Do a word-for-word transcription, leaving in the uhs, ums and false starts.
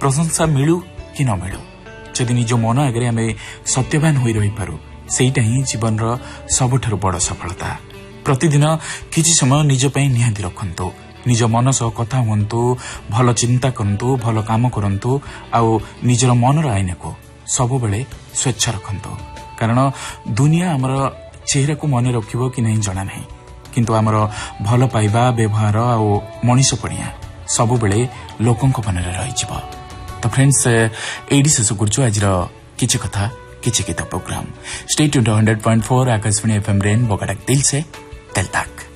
प्रशंसा मिलू कि न मिलू जदि निज मन आगे आम सत्यवान हो रही पारू सेटा ही जीवन सबुठारु बड़ सफलता। प्रतिदिन किछि समय निज पई निहाती रखंतु निज मन सह कथा हुंतु भल चिंता करंतु भल काम करंतु आउ निजर मनर आईना को सब बेले स्वच्छ रखंतु कारण दुनिया हमर चेहरा को मन रखिबो कि नहीं जणा नहीं किंतु हमर भल पाइबा व्यवहार आउ मनीष पड़िया सब बेले लोकंक मन रे रहि जिवो। तो फ्रेंड्स एडी शेष करछु आजिर किछि कथा किछि गीत programme stay tuned hundred point four Akashvani FM rain बोकाडक दिल से दिल तक।